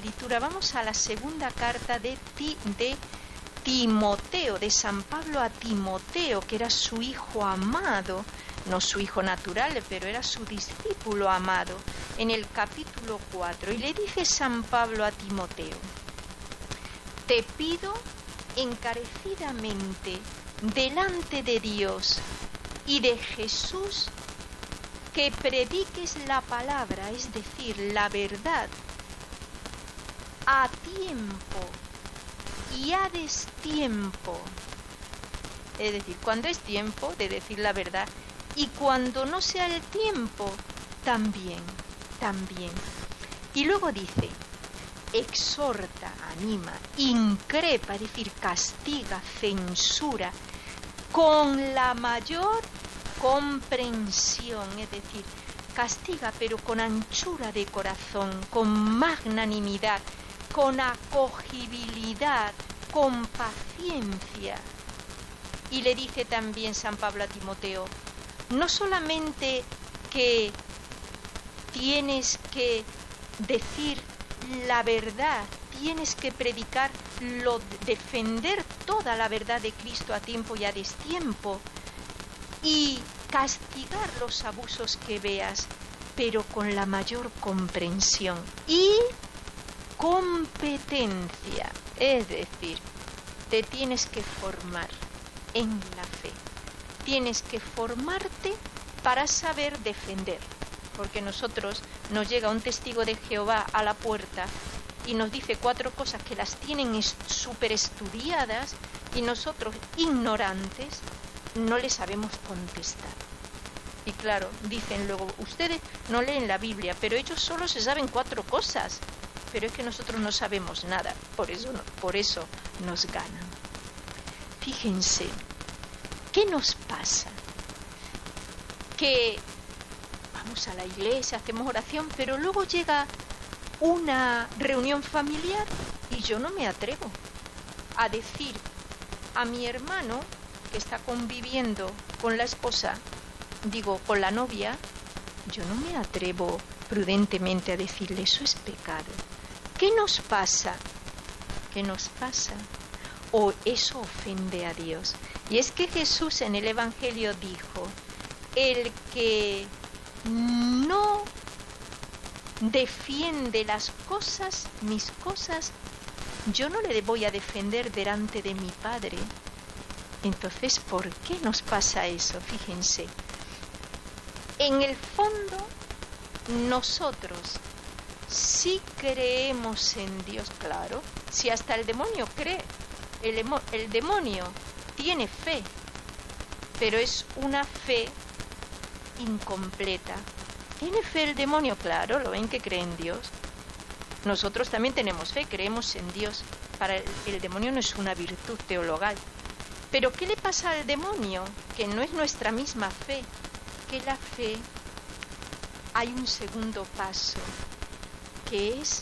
Escritura. Vamos a la segunda carta de Timoteo, de San Pablo a Timoteo, que era su hijo amado, no su hijo natural, pero era su discípulo amado, en el capítulo 4. Y le dice San Pablo a Timoteo: te pido encarecidamente delante de Dios y de Jesús que prediques la palabra, es decir, la verdad, a tiempo y a destiempo. Es decir, cuando es tiempo de decir la verdad y cuando no sea el tiempo, también. Y luego dice: exhorta, anima, increpa, es decir, castiga, censura, con la mayor comprensión, es decir, castiga pero con anchura de corazón, con magnanimidad, con acogibilidad, con paciencia. Y le dice también San Pablo a Timoteo: no solamente que tienes que decir la verdad, tienes que predicar, defender toda la verdad de Cristo a tiempo y a destiempo, y castigar los abusos que veas, pero con la mayor comprensión y competencia. Es decir, te tienes que formar en la fe, tienes que formarte para saber defender, porque nosotros nos llega un testigo de Jehová a la puerta y nos dice 4 cosas que las tienen súper estudiadas y nosotros, ignorantes, no le sabemos contestar. Y claro, dicen luego: ustedes no leen la Biblia, pero ellos solo se saben 4 cosas. Pero es que nosotros no sabemos nada, por eso nos ganan. Fíjense, ¿qué nos pasa? Que vamos a la iglesia, hacemos oración, pero luego llega una reunión familiar y yo no me atrevo a decir a mi hermano que está conviviendo con la esposa, con la novia, yo no me atrevo prudentemente a decirle: eso es pecado. ¿Qué nos pasa? O eso ofende a Dios. Y es que Jesús en el Evangelio dijo: el que no defiende mis cosas, yo no le voy a defender delante de mi Padre. Entonces, ¿por qué nos pasa eso? Fíjense, en el fondo nosotros sí creemos en Dios, claro, si hasta el demonio cree, el demonio tiene fe, pero es una fe incompleta. ¿Tiene fe el demonio? Claro, lo ven que cree en Dios. Nosotros también tenemos fe, creemos en Dios. Para el demonio no es una virtud teologal. Pero ¿qué le pasa al demonio? Que no es nuestra misma fe, que la fe hay un segundo paso, que es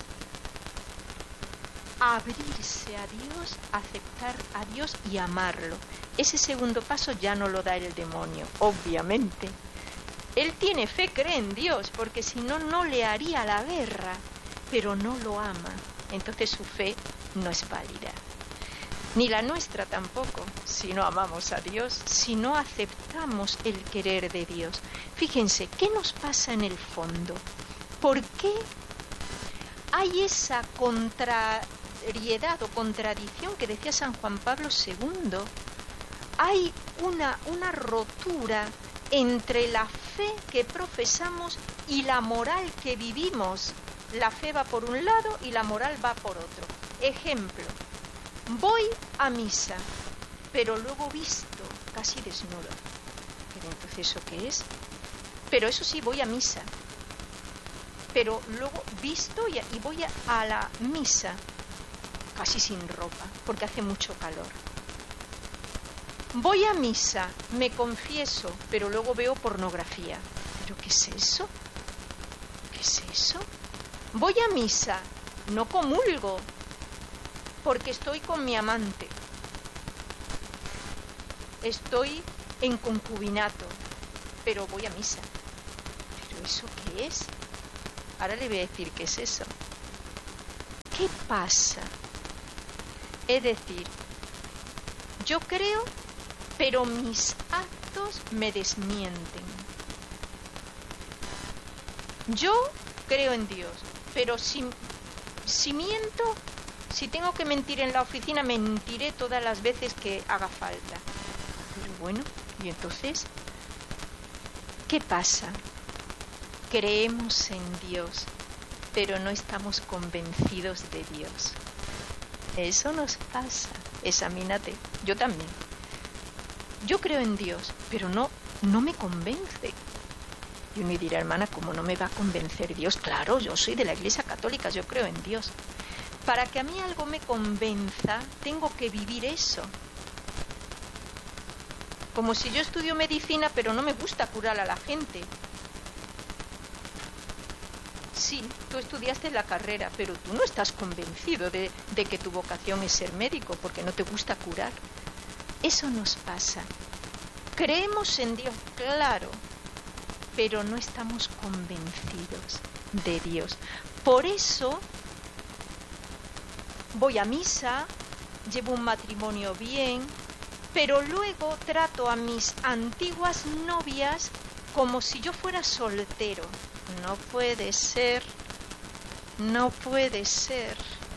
abrirse a Dios, aceptar a Dios y amarlo. Ese segundo paso ya no lo da el demonio, obviamente. Él tiene fe, cree en Dios, porque si no, no le haría la guerra, pero no lo ama. Entonces su fe no es válida. Ni la nuestra tampoco, si no amamos a Dios, si no aceptamos el querer de Dios. Fíjense, ¿qué nos pasa en el fondo? ¿Por qué hay esa contrariedad o contradicción que decía San Juan Pablo II? Hay una rotura entre la fe que profesamos y la moral que vivimos. La fe va por un lado y la moral va por otro. Ejemplo: voy a misa, pero luego visto casi desnudo. ¿Pero entonces eso qué es? Pero eso sí, voy a misa, pero luego visto y voy a la misa casi sin ropa, porque hace mucho calor. Voy a misa, me confieso, pero luego veo pornografía. ¿Pero qué es eso? ¿Qué es eso? Voy a misa, no comulgo, porque estoy con mi amante. Estoy en concubinato, pero voy a misa. ¿Pero eso qué es? Ahora le voy a decir qué es eso. ¿qué pasa? Es decir, yo creo, pero mis actos me desmienten. Yo creo en Dios, pero si miento, si tengo que mentir en la oficina, mentiré todas las veces que haga falta. Pero bueno, ¿y entonces qué pasa? Creemos en Dios, pero no estamos convencidos de Dios. Eso nos pasa. Examínate. Yo también. Yo creo en Dios, pero no me convence. Y uno dirá, hermana, ¿cómo no me va a convencer Dios? Claro, yo soy de la Iglesia Católica, yo creo en Dios. Para que a mí algo me convenza, tengo que vivir eso. Como si yo estudio medicina, pero no me gusta curar a la gente. Sí, tú estudiaste la carrera, pero tú no estás convencido de que tu vocación es ser médico, porque no te gusta curar. Eso nos pasa. Creemos en Dios, claro, pero no estamos convencidos de Dios. Por eso voy a misa, llevo un matrimonio bien, pero luego trato a mis antiguas novias como si yo fuera soltero. No puede ser, no puede ser.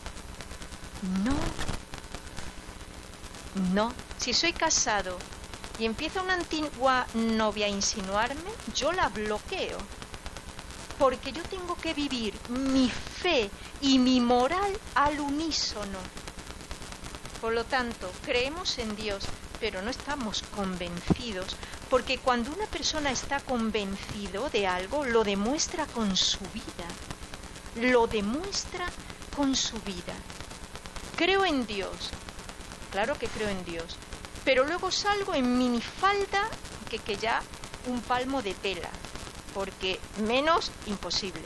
No. Si soy casado y empieza una antigua novia a insinuarme, yo la bloqueo. Porque yo tengo que vivir mi fe y mi moral al unísono. Por lo tanto, creemos en Dios, pero no estamos convencidos. Porque cuando una persona está convencido de algo, lo demuestra con su vida. Lo demuestra con su vida. Creo en Dios. Claro que creo en Dios. Pero luego salgo en minifalda que ya un palmo de tela. Porque menos imposible.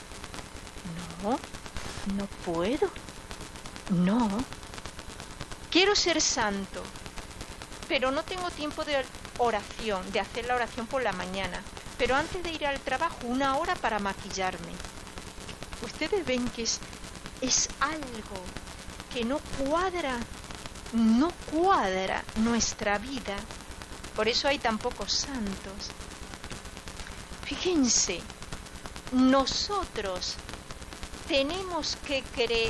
No puedo. No. Quiero ser santo, pero no tengo tiempo de oración, de hacer la oración por la mañana. Pero antes de ir al trabajo, 1 hora para maquillarme. Ustedes ven que es algo que no cuadra nuestra vida. Por eso hay tan pocos santos. Fíjense, nosotros tenemos que creer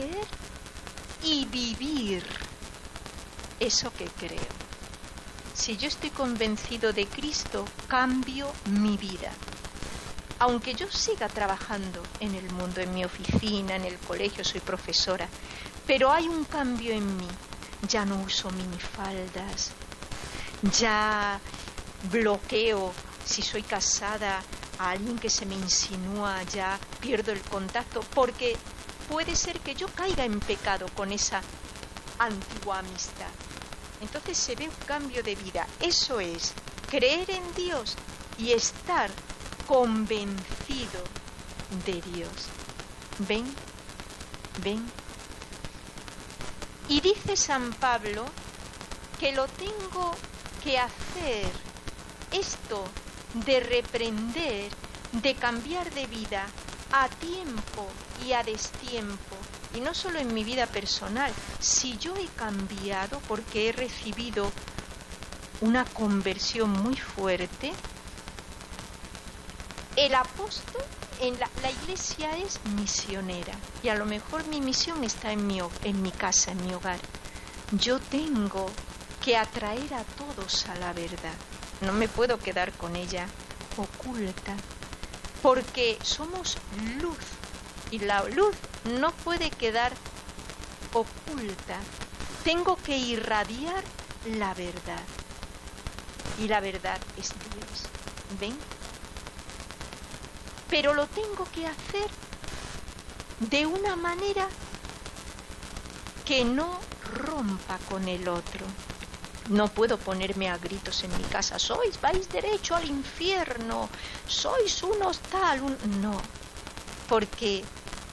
y vivir eso que creo. Si yo estoy convencido de Cristo, cambio mi vida. Aunque yo siga trabajando en el mundo, en mi oficina, en el colegio, soy profesora, pero hay un cambio en mí. Ya no uso minifaldas, ya bloqueo. Si soy casada, a alguien que se me insinúa, ya pierdo el contacto, porque puede ser que yo caiga en pecado con esa antigua amistad. Entonces se ve un cambio de vida. Eso es creer en Dios y estar convencido de Dios. ¿Ven? Y dice San Pablo que lo tengo que hacer, esto de reprender, de cambiar de vida a tiempo y a destiempo. Y no solo en mi vida personal. Si yo he cambiado porque he recibido una conversión muy fuerte, el apóstol en la iglesia es misionera. Y a lo mejor mi misión está en mi casa, en mi hogar. Yo tengo que atraer a todos a la verdad. No me puedo quedar con ella oculta. Porque somos luz. Y la luz no puede quedar oculta. Tengo que irradiar la verdad. Y la verdad es Dios. ¿Ven? Pero lo tengo que hacer de una manera que no rompa con el otro. No puedo ponerme a gritos en mi casa. Vais derecho al infierno. Sois unos tal. No. Porque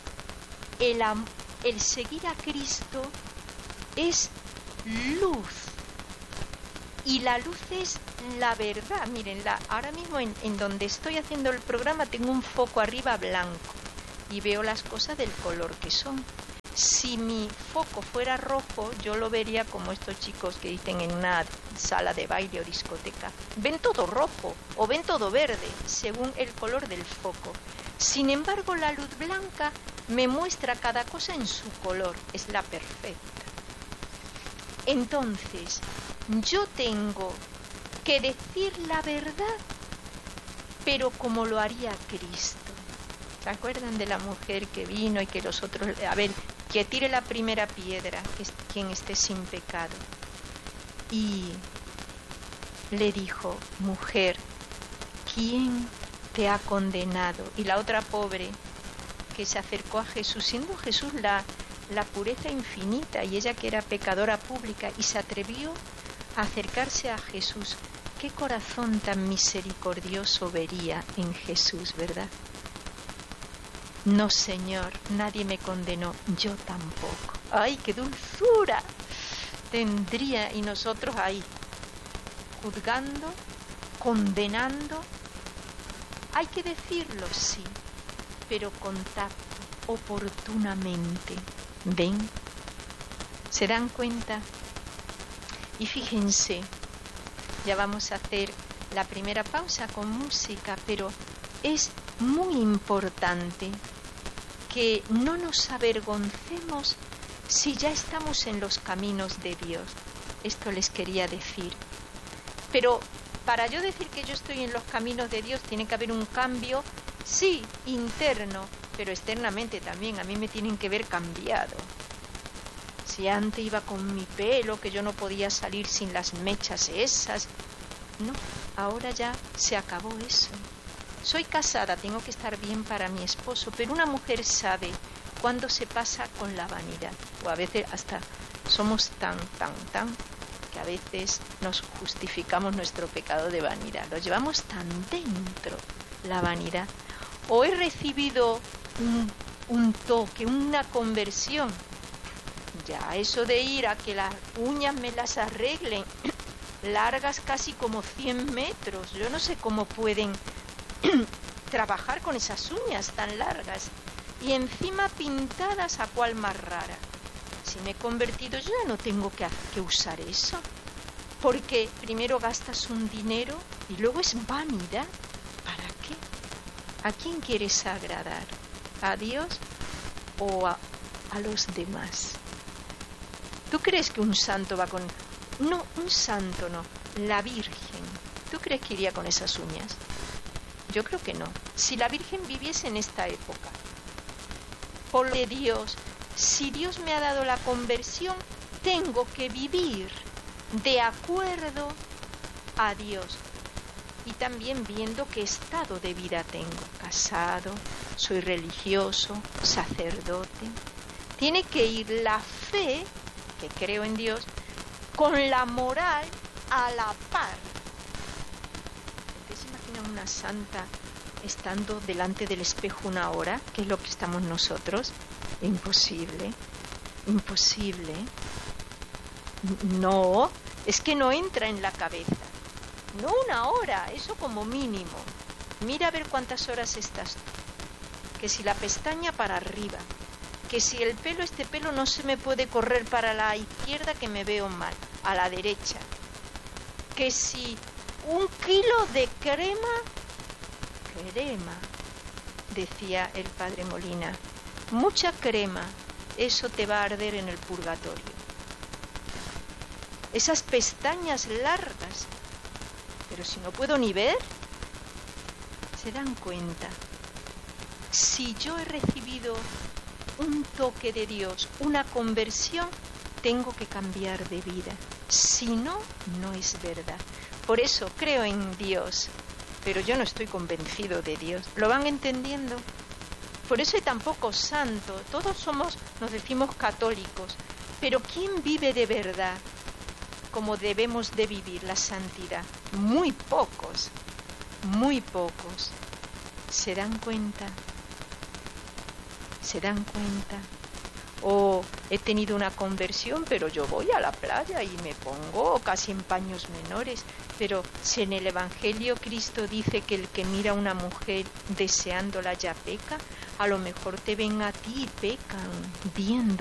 el seguir a Cristo es luz. Y la luz es la verdad. Miren, ahora mismo en donde estoy haciendo el programa tengo un foco arriba blanco. Y veo las cosas del color que son. Si mi foco fuera rojo, yo lo vería como estos chicos que dicen en una sala de baile o discoteca. Ven todo rojo o ven todo verde, según el color del foco. Sin embargo, la luz blanca me muestra cada cosa en su color, es la perfecta. Entonces, yo tengo que decir la verdad, pero como lo haría Cristo. ¿Se acuerdan de la mujer que vino y que los otros... A ver, que tire la primera piedra, que es quien esté sin pecado. Y le dijo, mujer, ¿quién te ha condenado? Y la otra pobre que se acercó a Jesús, siendo Jesús la pureza infinita y ella que era pecadora pública, y se atrevió a acercarse a Jesús. Qué corazón tan misericordioso vería en Jesús, ¿verdad? No, Señor, nadie me condenó, yo tampoco. ¡Ay, qué dulzura tendría! Y nosotros ahí, juzgando, condenando. Hay que decirlo, sí, pero con tacto, oportunamente. ¿Ven? ¿Se dan cuenta? Y fíjense, ya vamos a hacer la primera pausa con música, pero es muy importante que no nos avergoncemos si ya estamos en los caminos de Dios. Esto les quería decir. Pero para yo decir que yo estoy en los caminos de Dios, tiene que haber un cambio, sí, interno, pero externamente también. A mí me tienen que ver cambiado. Si antes iba con mi pelo, que yo no podía salir sin las mechas esas, no, ahora ya se acabó eso. Soy casada, tengo que estar bien para mi esposo, pero una mujer sabe cuándo se pasa con la vanidad. O a veces hasta somos tan, que a veces nos justificamos nuestro pecado de vanidad. Lo llevamos tan dentro, la vanidad. O he recibido un toque, una conversión. Ya, eso de ir a que las uñas me las arreglen, largas casi como 100 metros. Yo no sé cómo pueden trabajar con esas uñas tan largas y encima pintadas a cual más rara. Si me he convertido yo ya no tengo que usar eso, porque primero gastas un dinero y luego es vanidad. ¿Para qué? ¿A quién quieres agradar? ¿A Dios o a los demás? ¿Tú crees que un santo va con...? No, un santo no, la Virgen. ¿Tú crees que iría con esas uñas? Yo creo que no. Si la Virgen viviese en esta época, por de Dios, si Dios me ha dado la conversión, tengo que vivir de acuerdo a Dios. Y también viendo qué estado de vida tengo. Casado, soy religioso, sacerdote. Tiene que ir la fe, que creo en Dios, con la moral a la par. ¿Ustedes se imaginan una santa estando delante del espejo una hora? ¿Qué es lo que estamos nosotros? Imposible, imposible. No, es que no entra en la cabeza. No una hora, eso como mínimo. Mira a ver cuántas horas estás tú. Que si la pestaña para arriba, que si el pelo, este pelo no se me puede correr para la izquierda que me veo mal, a la derecha. Que si 1 kilo de crema, decía el padre Molina, mucha crema, eso te va a arder en el purgatorio. Esas pestañas largas, pero si no puedo ni ver, ¿se dan cuenta? Si yo he recibido un toque de Dios, una conversión, tengo que cambiar de vida. Si no, no es verdad. Por eso creo en Dios, pero yo no estoy convencido de Dios. ¿Lo van entendiendo? Por eso hay tan pocos santos. Todos nos decimos católicos, pero ¿quién vive de verdad como debemos de vivir la santidad? Muy pocos, muy pocos. ¿Se dan cuenta? ¿Se dan cuenta? O he tenido una conversión, pero yo voy a la playa y me pongo casi en paños menores. Pero si en el Evangelio Cristo dice que el que mira a una mujer deseándola ya peca, a lo mejor te ven a ti y pecan viendo